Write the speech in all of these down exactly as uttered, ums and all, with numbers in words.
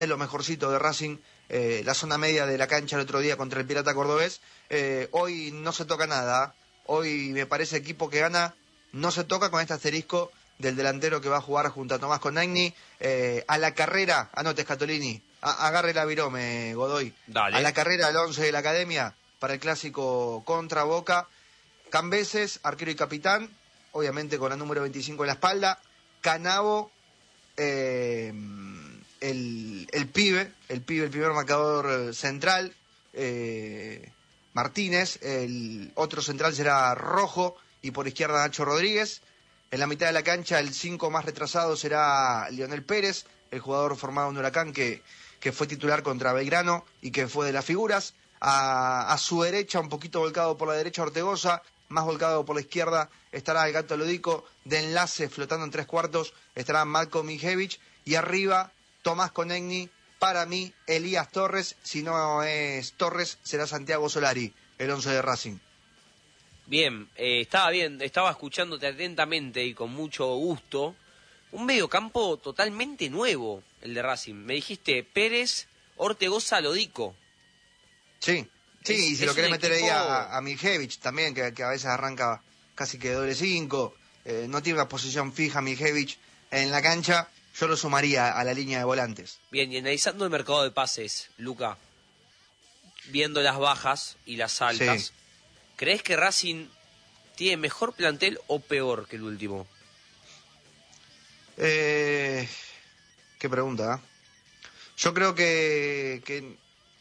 lo mejorcito de Racing, eh, la zona media de la cancha el otro día contra el Pirata Cordobés. Eh, hoy no se toca nada, hoy me parece equipo que gana, no se toca con este asterisco del delantero que va a jugar junto a Tomás Conagni. Eh, a la carrera, anote Scatolini, a, agarre la virome, Godoy. Dale. A la carrera el once de la academia para el clásico contra Boca. Cambeses, arquero y capitán, obviamente con la número veinticinco en la espalda. Canavo, eh, el, el pibe, el pibe, el primer marcador central, eh, Martínez. El otro central será Rojo y por izquierda Nacho Rodríguez. En la mitad de la cancha el cinco más retrasado será Lionel Pérez, el jugador formado en Huracán que, que fue titular contra Belgrano y que fue de las figuras. A, a su derecha, un poquito volcado por la derecha, Ortegoza, más volcado por la izquierda estará el Gato Lodico, de enlace flotando en tres cuartos estará Marko Mijevich, y arriba Tomás Conagni, para mí Elías Torres, si no es Torres será Santiago Solari, el once de Racing. Bien, eh, estaba bien, estaba escuchándote atentamente y con mucho gusto. Un mediocampo totalmente nuevo, el de Racing. Me dijiste Pérez, Ortegoza, Lodico. Sí, sí, es, y si lo querés meter equipo... ahí a, a Mijevich también, que, que a veces arranca casi que doble cinco, eh, no tiene una posición fija Mijevich en la cancha, yo lo sumaría a la línea de volantes. Bien, y analizando el mercado de pases, Luca, viendo las bajas y las altas, sí. ¿Crees que Racing tiene mejor plantel o peor que el último? Eh, qué pregunta, ¿eh? Yo creo que... que...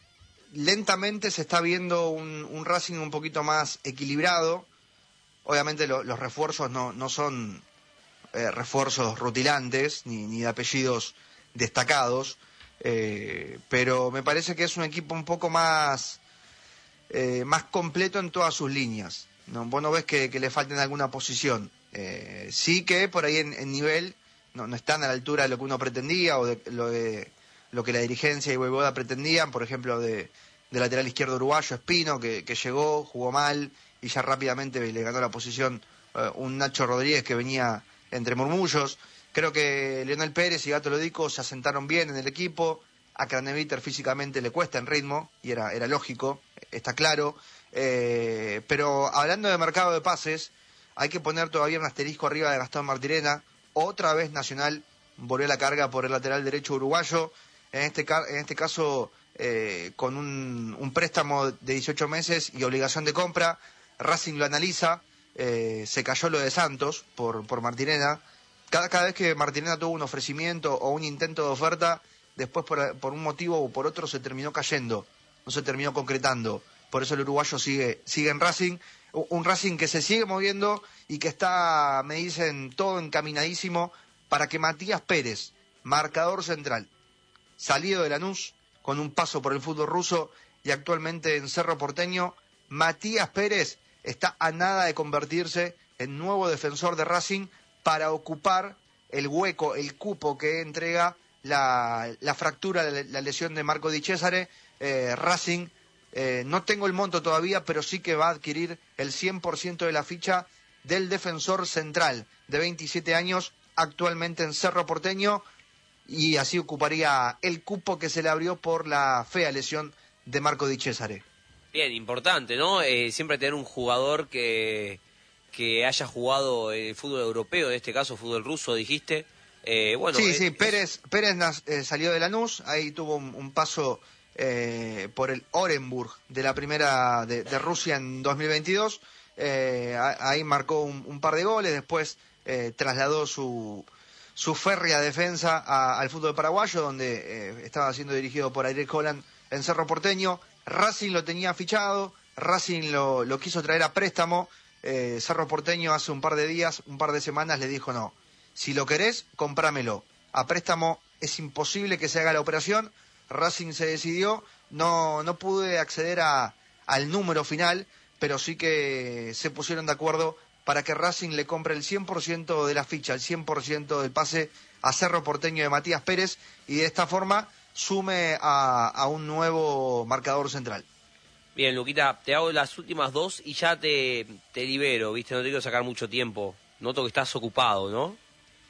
lentamente se está viendo un, un Racing un poquito más equilibrado. Obviamente lo, los refuerzos no, no son eh, refuerzos rutilantes ni, ni de apellidos destacados, eh, pero me parece que es un equipo un poco más, eh, más completo en todas sus líneas, ¿no? Vos no ves que, que le falten alguna posición. Eh, sí que por ahí en, en nivel no, no están a la altura de lo que uno pretendía o de lo de lo que la dirigencia y Voivoda pretendían, por ejemplo, de, de lateral izquierdo uruguayo Espino, que, que llegó, jugó mal y ya rápidamente le ganó la posición uh, un Nacho Rodríguez que venía entre murmullos. Creo que Lionel Pérez y Gato Lodico se asentaron bien en el equipo. A Craneviter físicamente le cuesta en ritmo, y era, era lógico, está claro. Eh, pero hablando de mercado de pases, hay que poner todavía un asterisco arriba de Gastón Martirena. Otra vez Nacional volvió la carga por el lateral derecho uruguayo. En este, en este caso, eh, con un, un préstamo de dieciocho meses y obligación de compra. Racing lo analiza, eh, se cayó lo de Santos por, por Martirena. Cada, cada vez que Martirena tuvo un ofrecimiento o un intento de oferta, después por, por un motivo o por otro se terminó cayendo, no se terminó concretando. Por eso el uruguayo sigue, sigue en Racing, un Racing que se sigue moviendo y que está, me dicen, todo encaminadísimo para que Matías Pérez, marcador central, salido de Lanús, con un paso por el fútbol ruso y actualmente en Cerro Porteño, Matías Pérez está a nada de convertirse en nuevo defensor de Racing para ocupar el hueco, el cupo que entrega la, la fractura, la, la lesión de Marco Di Cesare. eh, Racing, eh, no tengo el monto todavía, pero sí que va a adquirir el cien por ciento de la ficha del defensor central de veintisiete años, actualmente en Cerro Porteño, y así ocuparía el cupo que se le abrió por la fea lesión de Marco Di Cesare. Bien, importante, ¿no? Eh, siempre tener un jugador que, que haya jugado el fútbol europeo, en este caso fútbol ruso, dijiste. Eh, bueno, sí, eh, sí, es... Pérez, Pérez eh, salió de Lanús, ahí tuvo un, un paso eh, por el Orenburg de la primera de, de Rusia en dos mil veintidós. Eh, ahí marcó un, un par de goles, después eh, trasladó su... su férrea defensa a, al fútbol paraguayo, donde eh, estaba siendo dirigido por Ariel Holland en Cerro Porteño. Racing lo tenía fichado, Racing lo, lo quiso traer a préstamo. eh, Cerro Porteño hace un par de días, un par de semanas le dijo no, si lo querés, comprámelo. A préstamo es imposible que se haga la operación. Racing se decidió, no, no pude acceder a, al número final, pero sí que se pusieron de acuerdo para que Racing le compre el cien por ciento de la ficha, el cien por ciento del pase a Cerro Porteño de Matías Pérez, y de esta forma sume a, a un nuevo marcador central. Bien, Luquita, te hago las últimas dos y ya te, te libero, ¿viste? No te quiero sacar mucho tiempo. Noto que estás ocupado, ¿no?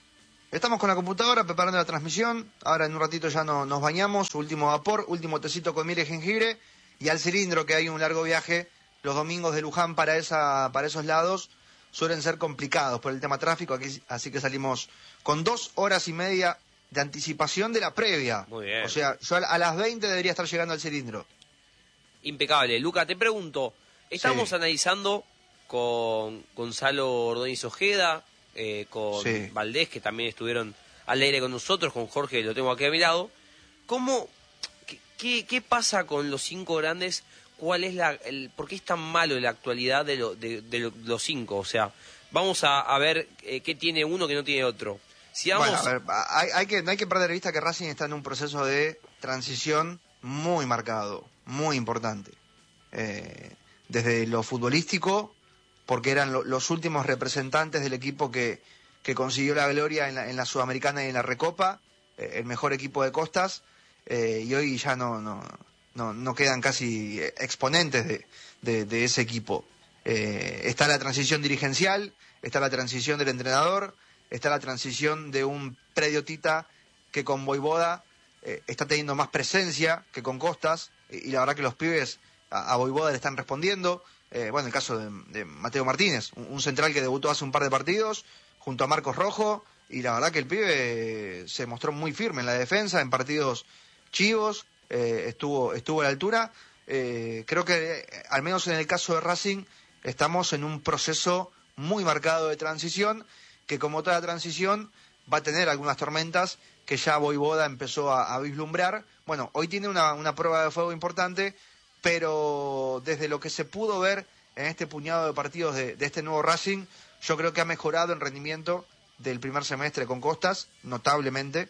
Estamos con la computadora preparando la transmisión. Ahora en un ratito ya no, nos bañamos. Último vapor, último tecito con miel y jengibre. Y al cilindro, que hay un largo viaje. Los domingos de Luján para, esa, para esos lados suelen ser complicados por el tema tráfico. Aquí, así que salimos con dos horas y media de anticipación de la previa. Muy bien. O sea, yo a las veinte debería estar llegando al cilindro. Impecable. Luca, te pregunto. Estamos Sí. analizando con Gonzalo Ordóñez Ojeda, eh, con Sí. Valdés, que también estuvieron al aire con nosotros, con Jorge, lo tengo aquí a mi lado. ¿Cómo, qué, qué, qué pasa con los cinco grandes? ¿Cuál es la, el, ¿Por qué es tan malo en la actualidad de, lo, de, de lo- los cinco? O sea, vamos a, a ver eh, qué tiene uno que no tiene otro. Si vamos, Bueno, a ver, hay, hay que, no hay que perder de vista que Racing está en un proceso de transición muy marcado, muy importante. Eh, desde lo futbolístico, porque eran lo, los últimos representantes del equipo que, que consiguió la gloria en la, en la Sudamericana y en la Recopa, eh, el mejor equipo de Costas, eh, y hoy ya no, no, no, no quedan casi exponentes de, de, de ese equipo. Eh, está la transición dirigencial, está la transición del entrenador, está la transición de un predio Tita que con Voivoda eh, está teniendo más presencia que con Costas, y, y la verdad que los pibes a, a Voivoda le están respondiendo. Eh, bueno, el caso de, de Mateo Martínez, un, un central que debutó hace un par de partidos junto a Marcos Rojo, y la verdad que el pibe se mostró muy firme en la defensa, en partidos chivos, eh, estuvo, estuvo a la altura. Eh, creo que, eh, al menos en el caso de Racing, estamos en un proceso muy marcado de transición, que como toda transición va a tener algunas tormentas que ya Voivoda empezó a, a vislumbrar. Bueno, hoy tiene una, una prueba de fuego importante, pero desde lo que se pudo ver en este puñado de partidos de, de este nuevo Racing, yo creo que ha mejorado el rendimiento del primer semestre con Costas, notablemente.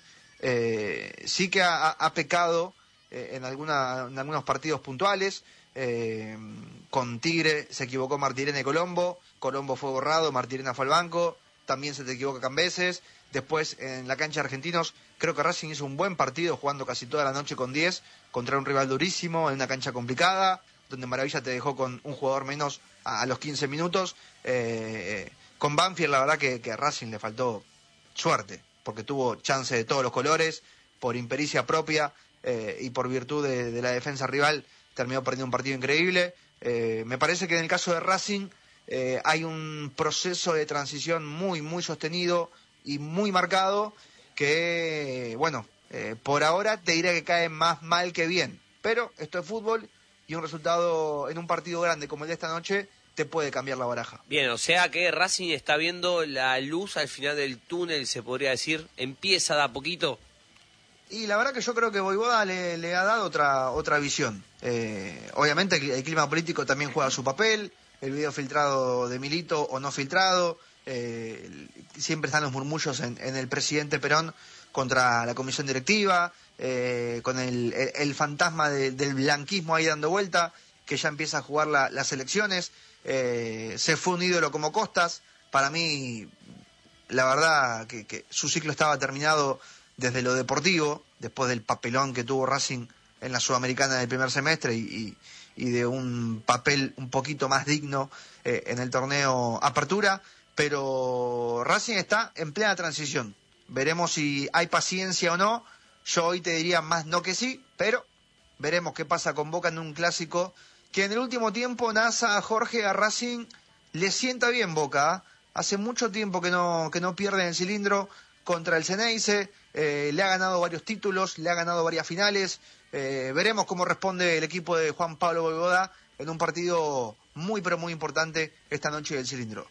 Eh, sí que ha, ha pecado eh, en, alguna, en algunos partidos puntuales. Eh, con Tigre se equivocó Martirena y Colombo, Colombo fue borrado, Martirena fue al banco, también se te equivoca Cambeses. Después en la cancha de Argentinos creo que Racing hizo un buen partido jugando casi toda la noche con diez contra un rival durísimo en una cancha complicada, donde Maravilla te dejó con un jugador menos a, a los quince minutos. Eh, con Banfield la verdad que, que a Racing le faltó suerte, porque tuvo chance de todos los colores, por impericia propia eh, y por virtud de, de la defensa rival terminó perdiendo un partido increíble. Eh, me parece que en el caso de Racing eh, hay un proceso de transición muy, muy sostenido y muy marcado que, bueno, eh, por ahora te diré que cae más mal que bien, pero esto es fútbol y un resultado en un partido grande como el de esta noche te puede cambiar la baraja. bien, o sea que Racing está viendo la luz al final del túnel, se podría decir, empieza de a poquito. Y la verdad que yo creo que Voivoda le, le ha dado otra otra visión. Eh, obviamente el, el clima político también juega su papel, el video filtrado de Milito o no filtrado, eh, siempre están los murmullos en, en el presidente Perón contra la comisión directiva, eh, con el, el, el fantasma de, del blanquismo ahí dando vuelta, que ya empieza a jugar la, las elecciones. Eh, se fue un ídolo como Costas, para mí la verdad que, que su ciclo estaba terminado desde lo deportivo, después del papelón que tuvo Racing en la Sudamericana del primer semestre y, y, y de un papel un poquito más digno eh, en el torneo Apertura, pero Racing está en plena transición. Veremos si hay paciencia o no. Yo hoy te diría más no que sí, pero veremos qué pasa con Boca en un clásico que en el último tiempo, NASA, a Jorge, a Racing le sienta bien Boca. ¿eh? Hace mucho tiempo que no, que no pierde el cilindro contra el Ceneice, eh, le ha ganado varios títulos, le ha ganado varias finales. Eh, veremos cómo responde el equipo de Juan Pablo Voivoda en un partido muy pero muy importante esta noche del cilindro.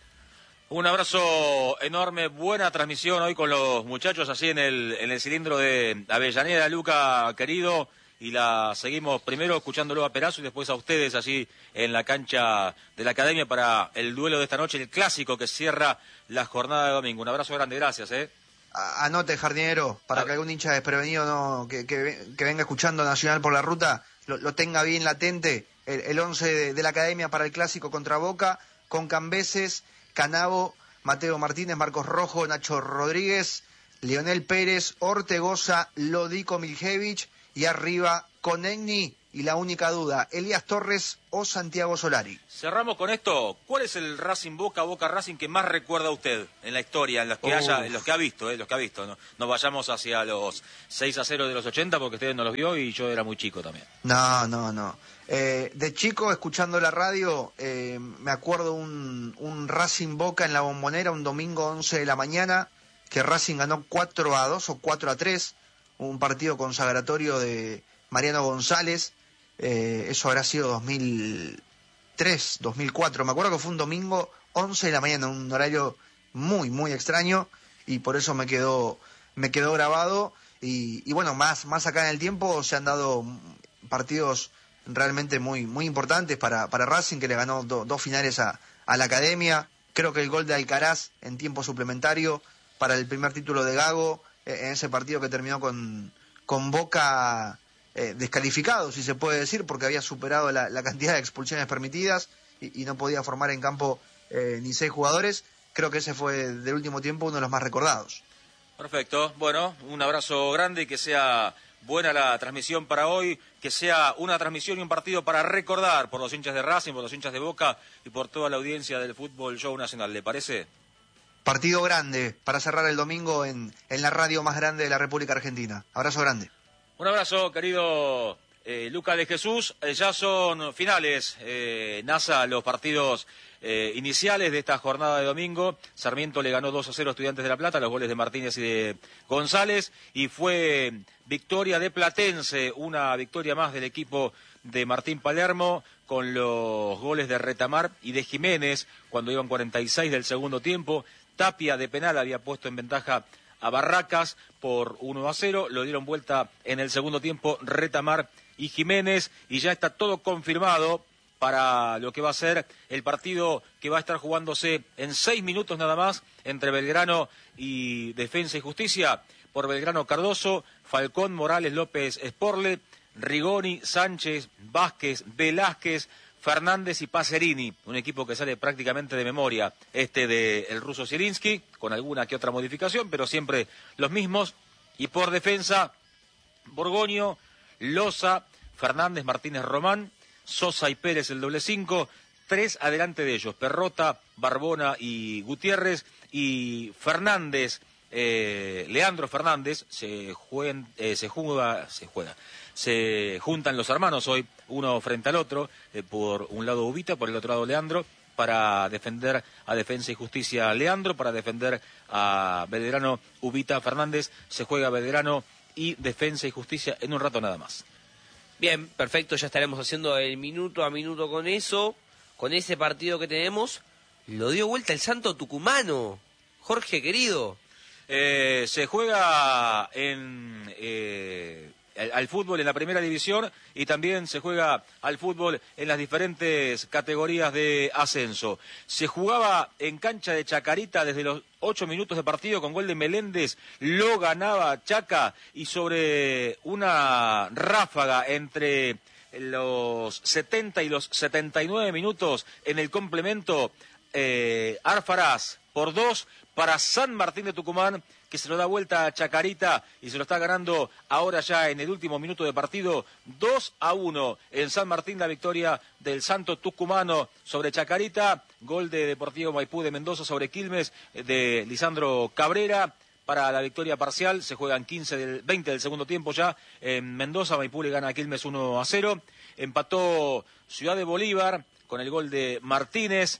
Un abrazo enorme, buena transmisión hoy con los muchachos así en el, en el cilindro de Avellaneda, Luca, querido, y la seguimos primero escuchándolo a Perazo y después a ustedes así en la cancha de la Academia para el duelo de esta noche, el clásico que cierra la jornada de domingo. Un abrazo grande, gracias. ¿eh? Anote, jardinero, para que algún hincha desprevenido no que, que, que venga escuchando Nacional por la ruta lo, lo tenga bien latente, el, el once de, de la Academia para el clásico contra Boca, con Cambeses, Canavo, Mateo Martínez, Marcos Rojo, Nacho Rodríguez, Leonel Pérez, Ortegoza, Lodico Miljevich y arriba Conegni y la única duda, Elías Torres o Santiago Solari. Cerramos con esto. ¿Cuál es el Racing Boca, Boca Racing que más recuerda a usted en la historia, en los que, haya, en los que ha visto, eh, los que ha visto? No, no vayamos hacia los seis a cero de los ochenta porque usted no los vio y yo era muy chico también. No, no, no. Eh, de chico, escuchando la radio, eh, me acuerdo un, un Racing Boca en la Bombonera un domingo once de la mañana, que Racing ganó cuatro a dos o cuatro a tres, un partido consagratorio de Mariano González. Eh, eso habrá sido dos mil tres, dos mil cuatro, me acuerdo que fue un domingo once de la mañana, un horario muy, muy extraño, y por eso me quedó, me quedó grabado, y, y bueno, más, más acá en el tiempo se han dado partidos realmente muy, muy importantes para, para Racing, que le ganó do, dos finales a, a la Academia. Creo que el gol de Alcaraz en tiempo suplementario para el primer título de Gago, eh, en ese partido que terminó con, con Boca Eh, descalificado, si se puede decir, porque había superado la, la cantidad de expulsiones permitidas y, y no podía formar en campo eh, ni seis jugadores. Creo que ese fue del último tiempo uno de los más recordados. Perfecto, bueno, un abrazo grande y que sea buena la transmisión para hoy, que sea una transmisión y un partido para recordar por los hinchas de Racing, por los hinchas de Boca y por toda la audiencia del Fútbol Show Nacional, ¿le parece? Partido grande para cerrar el domingo en, en la radio más grande de la República Argentina. Abrazo grande. Un abrazo, querido eh, Luca de Jesús. Eh, ya son finales, eh, NASA, los partidos eh, iniciales de esta jornada de domingo. Sarmiento le ganó dos a cero a Estudiantes de La Plata, los goles de Martínez y de González. Y fue victoria de Platense, una victoria más del equipo de Martín Palermo, con los goles de Retamar y de Jiménez, cuando iban cuarenta y seis del segundo tiempo. Tapia de penal había puesto en ventaja a Barracas por uno a cero, lo dieron vuelta en el segundo tiempo Retamar y Jiménez, y ya está todo confirmado para lo que va a ser el partido que va a estar jugándose en seis minutos nada más entre Belgrano y Defensa y Justicia. Por Belgrano, Cardoso, Falcón, Morales, López, Sporle, Rigoni, Sánchez, Vázquez, Velázquez, Fernández y Pacerini, un equipo que sale prácticamente de memoria, este del ruso Zielinski, con alguna que otra modificación, pero siempre los mismos. Y por defensa, Borgoño, Loza, Fernández, Martínez, Román, Sosa y Pérez el doble cinco, tres adelante de ellos, Perrota, Barbona y Gutiérrez, y Fernández, eh, Leandro Fernández, se, jueguen, eh, se juega, se juega. Se juntan los hermanos hoy, uno frente al otro, eh, por un lado Ubita, por el otro lado Leandro, para defender a Defensa y Justicia Leandro, para defender a Belgrano Ubita Fernández. Se juega Belgrano y Defensa y Justicia en un rato nada más. Bien, perfecto, ya estaremos haciendo el minuto a minuto con eso, con ese partido que tenemos. Lo dio vuelta el Santo Tucumano, Jorge querido. Eh, se juega en... Eh... al fútbol en la primera división y también se juega al fútbol en las diferentes categorías de ascenso. Se jugaba en cancha de Chacarita desde los ocho minutos de partido con gol de Meléndez, lo ganaba Chaca y sobre una ráfaga entre los setenta y los setenta y nueve minutos en el complemento, eh, Arfaraz por dos para San Martín de Tucumán, que se lo da vuelta a Chacarita y se lo está ganando ahora ya en el último minuto de partido, dos a uno en San Martín, la victoria del Santo Tucumano sobre Chacarita, gol de Deportivo Maipú de Mendoza sobre Quilmes de Lisandro Cabrera. Para la victoria parcial se juegan quince del, veinte del segundo tiempo ya en Mendoza, Maipú le gana a Quilmes uno a cero, empató Ciudad de Bolívar con el gol de Martínez.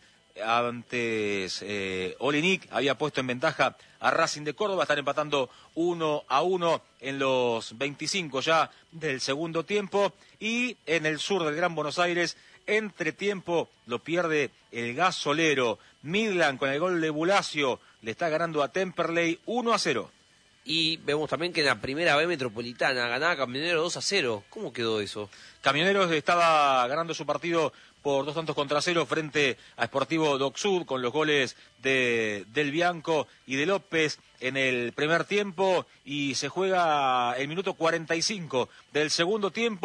Antes eh, Olinik había puesto en ventaja a Racing de Córdoba, están empatando uno a uno en los veinticinco ya del segundo tiempo. Y en el sur del Gran Buenos Aires, entre tiempo lo pierde el Gasolero. Midland con el gol de Bulacio le está ganando a Temperley uno a cero. Y vemos también que en la primera B metropolitana ganaba Camionero dos a cero. ¿Cómo quedó eso? Camioneros estaba ganando su partido por dos tantos contra cero frente a Sportivo Doc Sud con los goles de Del Bianco y de López en el primer tiempo, y se juega el minuto cuarenta y cinco del segundo tiempo.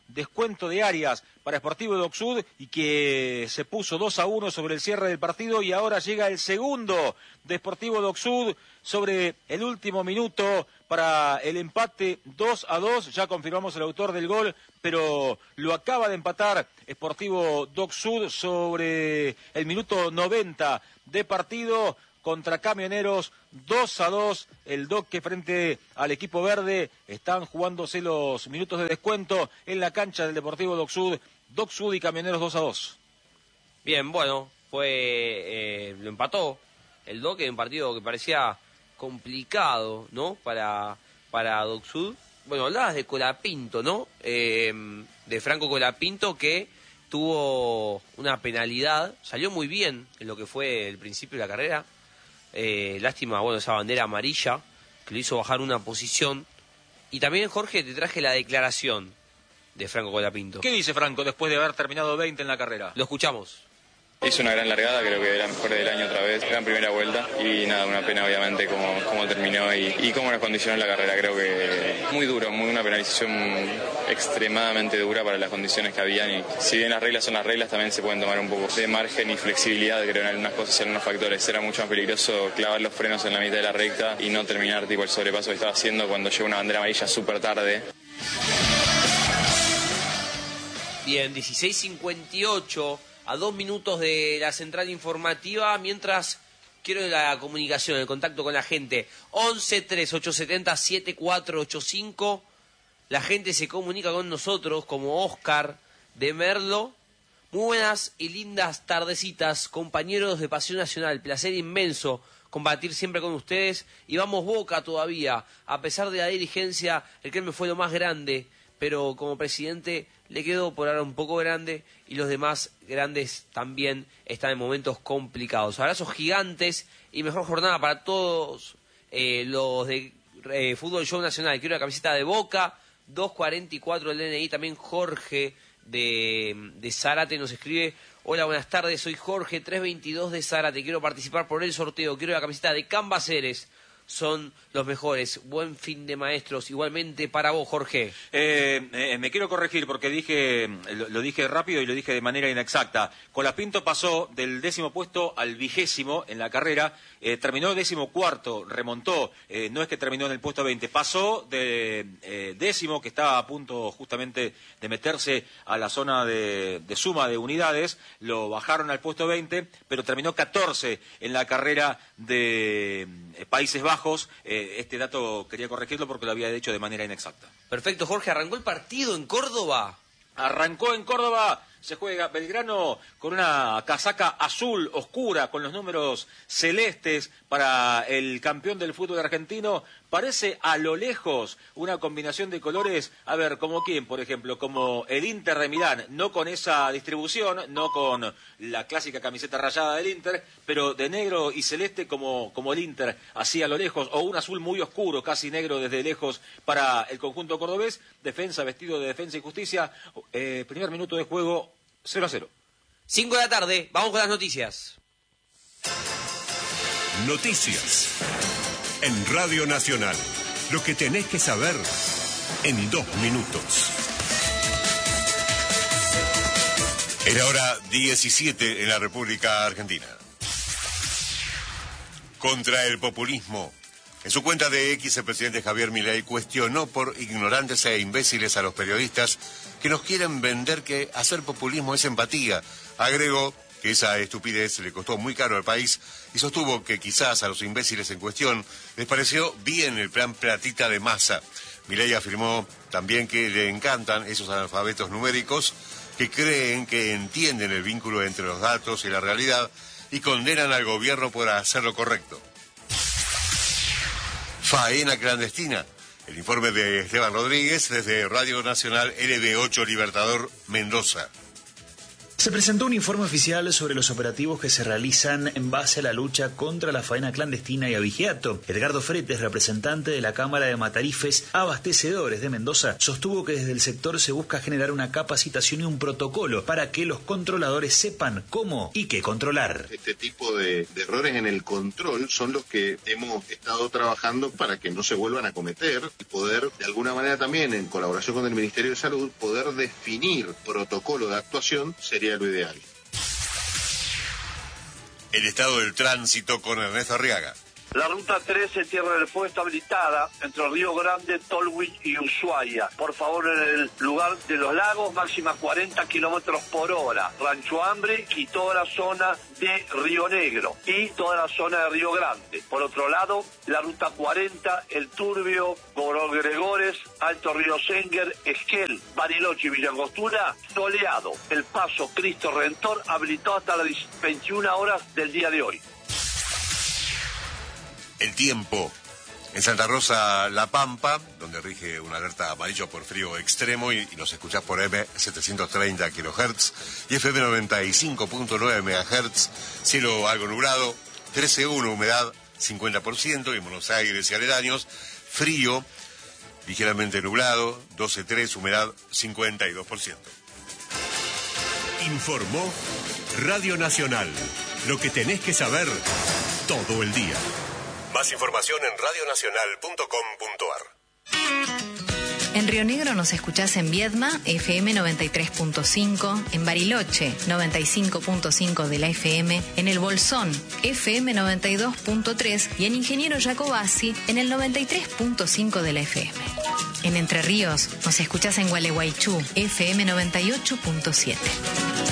descuento de Arias para Sportivo Dock Sud y que se puso dos a uno sobre el cierre del partido, y ahora llega el segundo de Sportivo Dock Sud sobre el último minuto para el empate dos a dos. Ya confirmamos el autor del gol, pero lo acaba de empatar Sportivo Dock Sud sobre el minuto noventa de partido contra Camioneros. Dos a dos, el Dock que frente al equipo verde están jugándose los minutos de descuento en la cancha del Deportivo Dock Sud. Dock Sud y Camioneros dos a dos. Bien, bueno, fue eh, lo empató el Dock en un partido que parecía complicado, ¿no? Para, para Dock Sud. Bueno, hablabas de Colapinto, ¿no? Eh, de Franco Colapinto, que tuvo una penalidad, salió muy bien en lo que fue el principio de la carrera. Eh, lástima, bueno, esa bandera amarilla que lo hizo bajar una posición. Y también, Jorge, te traje la declaración de Franco Colapinto. ¿Qué dice Franco después de haber terminado veinte en la carrera? Lo escuchamos. Hizo una gran largada, creo que era mejor del año otra vez, gran primera vuelta y nada, una pena obviamente cómo, cómo terminó y, y cómo nos condicionó la carrera. Creo que muy duro, muy una penalización extremadamente dura para las condiciones que habían, y si bien las reglas son las reglas, también se pueden tomar un poco de margen y flexibilidad, creo, en algunas cosas y en algunos factores. Era mucho más peligroso clavar los frenos en la mitad de la recta y no terminar tipo el sobrepaso que estaba haciendo cuando llegó una bandera amarilla súper tarde. Bien, dieciséis cincuenta y ocho, a dos minutos de la central informativa, mientras quiero la comunicación, el contacto con la gente. once tres ocho siete cero siete cuatro ocho cinco, la gente se comunica con nosotros, como Oscar de Merlo. Muy buenas y lindas tardecitas, compañeros de Pasión Nacional, placer inmenso compartir siempre con ustedes, y vamos Boca todavía, a pesar de la dirigencia, el que me fue lo más grande, pero como presidente le quedó por ahora un poco grande, y los demás grandes también están en momentos complicados. Abrazos gigantes y mejor jornada para todos eh, los de eh, Fútbol Show Nacional. Quiero la camiseta de Boca, dos cuarenta y cuatro el D N I. También Jorge de, de Zárate nos escribe: hola, buenas tardes, soy Jorge, trescientos veintidós de Zárate, quiero participar por el sorteo, quiero la camiseta de Cambaceres. Son los mejores. Buen fin de maestros. Igualmente para vos, Jorge. Eh, eh, me quiero corregir porque dije lo, lo dije rápido y lo dije de manera inexacta. Colapinto pasó del décimo puesto al vigésimo en la carrera. Eh, terminó décimo cuarto, remontó. Eh, no es que terminó en el puesto veinte. Pasó de eh, décimo, que estaba a punto justamente de meterse a la zona de, de suma de unidades. Lo bajaron al puesto veinte, pero terminó catorce en la carrera de eh, Países Bajos. Eh, este dato quería corregirlo porque lo había hecho de manera inexacta. Perfecto, Jorge. ¿Arrancó el partido en Córdoba? Arrancó en Córdoba. Se juega Belgrano con una casaca azul oscura, con los números celestes para el campeón del fútbol argentino. Parece a lo lejos una combinación de colores, a ver, como quién, por ejemplo, como el Inter de Milán, no con esa distribución, no con la clásica camiseta rayada del Inter, pero de negro y celeste como, como el Inter, así a lo lejos, o un azul muy oscuro, casi negro desde lejos para el conjunto cordobés. Defensa, vestido de Defensa y Justicia, eh, primer minuto de juego, cero a cero. cinco de la tarde, vamos con las noticias. Noticias en Radio Nacional. Lo que tenés que saber en dos minutos. Es la hora diecisiete en la República Argentina. Contra el populismo. En su cuenta de X, el presidente Javier Milei cuestionó por ignorantes e imbéciles a los periodistas que nos quieren vender que hacer populismo es empatía. Agregó que esa estupidez le costó muy caro al país y sostuvo que quizás a los imbéciles en cuestión les pareció bien el plan platita de masa. Milei afirmó también que le encantan esos analfabetos numéricos que creen que entienden el vínculo entre los datos y la realidad y condenan al gobierno por hacer lo correcto. Faena clandestina. El informe de Esteban Rodríguez desde Radio Nacional L B ocho Libertador Mendoza. Se presentó un informe oficial sobre los operativos que se realizan en base a la lucha contra la faena clandestina y abigeato. Edgardo Fretes, representante de la Cámara de Matarifes Abastecedores de Mendoza, sostuvo que desde el sector se busca generar una capacitación y un protocolo para que los controladores sepan cómo y qué controlar. Este tipo de, de errores en el control son los que hemos estado trabajando para que no se vuelvan a cometer y poder, de alguna manera también, en colaboración con el Ministerio de Salud, poder definir protocolo de actuación sería lo ideal. El estado del tránsito con Ernesto Arriaga. La ruta trece Tierra del Fuego está habilitada entre Río Grande, Tolwyn y Ushuaia. Por favor, en el lugar de los lagos, máxima cuarenta kilómetros por hora. Rancho Hambre y toda la zona de Río Negro y toda la zona de Río Grande. Por otro lado, la ruta cuarenta, El Turbio, Gorol Gregores, Alto Río Senger, Esquel, Bariloche y Villa Angostura, soleado. El Paso Cristo Redentor habilitado hasta las veintiuna horas del día de hoy. El tiempo. En Santa Rosa, La Pampa, donde rige una alerta amarillo por frío extremo y, y nos escuchás por eme setecientos treinta kilohertz y efe eme noventa y cinco punto nueve megahertz, cielo algo nublado, trece punto uno humedad cincuenta por ciento y en Buenos Aires y aledaños, frío, ligeramente nublado, doce punto tres humedad cincuenta y dos por ciento. Informó Radio Nacional, lo que tenés que saber todo el día. Más información en radio nacional punto com punto ar. En Río Negro nos escuchás en Viedma, efe eme noventa y tres punto cinco, en Bariloche, noventa y cinco punto cinco de la efe eme, en El Bolsón, efe eme noventa y dos punto tres y en Ingeniero Jacobasi, en el noventa y tres punto cinco de la efe eme. En Entre Ríos nos escuchás en Gualeguaychú, efe eme noventa y ocho punto siete.